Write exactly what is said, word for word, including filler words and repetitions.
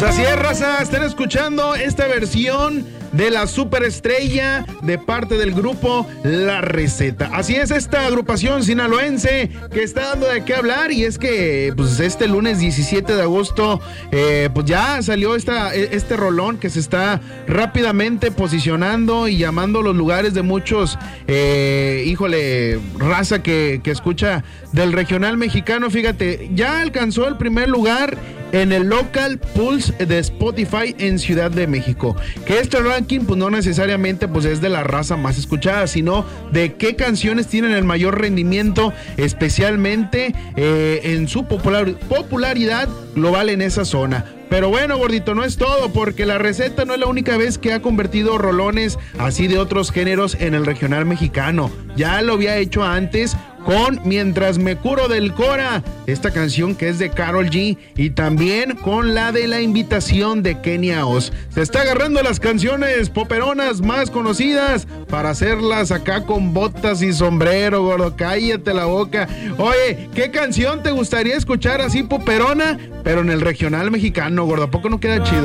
Pues así es, raza, están escuchando esta versión de la superestrella de parte del grupo La Receta. Así es, esta agrupación sinaloense que está dando de qué hablar, y es que pues este lunes diecisiete de agosto eh, pues ya salió esta, este rolón que se está rápidamente posicionando y llamando los lugares de muchos, eh, híjole, raza que, que escucha del regional mexicano. Fíjate, ya alcanzó el primer lugar en el Local Pulse de Spotify en Ciudad de México. Que este ranking pues no necesariamente pues es de la raza más escuchada, sino de qué canciones tienen el mayor rendimiento, especialmente eh, en su popular, popularidad global en esa zona. Pero bueno, gordito, no es todo, porque La Receta no es la única vez que ha convertido rolones así de otros géneros en el regional mexicano. Ya lo había hecho antes con Mientras me curo del Cora, esta canción que es de Karol G, y también con la de La Invitación de Kenia Oz. Se está agarrando las canciones poperonas más conocidas para hacerlas acá con botas y sombrero, gordo. Cállate la boca. Oye, ¿qué canción te gustaría escuchar así poperona, pero en el regional mexicano, gordo? ¿A poco no queda chido?